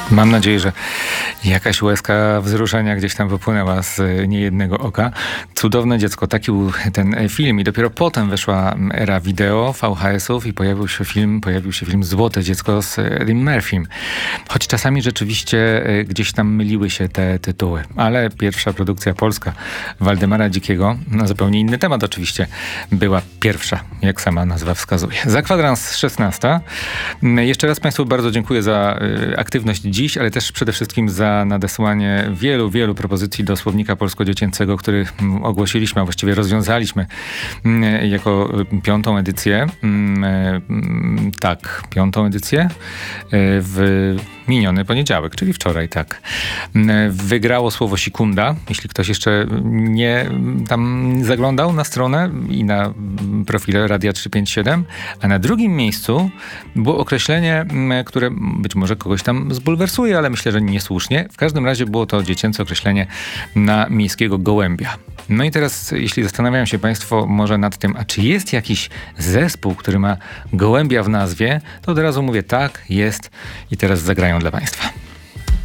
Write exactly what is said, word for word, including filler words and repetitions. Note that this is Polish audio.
Mam nadzieję, że jakaś łezka wzruszenia gdzieś tam wypłynęła z niejednego oka. Cudowne dziecko, taki był ten film i dopiero potem weszła era wideo, V H S-ów i pojawił się film, pojawił się film Złote dziecko z Eddiem Murphym. Choć czasami rzeczywiście gdzieś tam myliły się te tytuły, ale pierwsza produkcja polska Waldemara Dzikiego, na zupełnie inny temat oczywiście, była pierwsza, jak sama nazwa wskazuje. Za kwadrans szesnasta. Jeszcze raz Państwu bardzo dziękuję za aktywność dziś, ale też przede wszystkim za nadesłanie wielu, wielu propozycji do Słownika Polsko-Dziecięcego, który ogłosiliśmy, a właściwie rozwiązaliśmy jako piątą edycję. Tak, piątą edycję w miniony poniedziałek, czyli wczoraj, tak. Wygrało słowo Sikunda. Jeśli ktoś jeszcze nie tam zaglądał na stronę i na profile Radia trzysta pięćdziesiąt siedem, a na drugim miejscu było określenie, które być może kogoś tam zbulwersuje, ale myślę, że niesłusznie. W każdym razie było to dziecięce określenie na miejskiego gołębia. No i teraz, jeśli zastanawiają się Państwo może nad tym, a czy jest jakiś zespół, który ma gołębia w nazwie, to od razu mówię tak, jest i teraz zagrają dla Państwa.